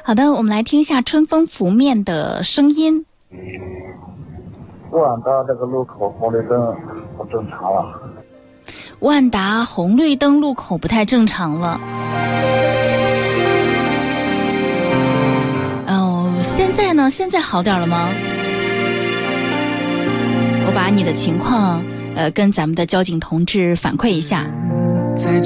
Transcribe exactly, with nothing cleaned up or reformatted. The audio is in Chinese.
好的，我们来听一下春风拂面的声音。 万达这个路口红绿灯不正常了。 万达红绿灯路口不太正常了。哦，现在呢？现在好点了吗？我把你的情况呃跟咱们的交警同志反馈一下。 在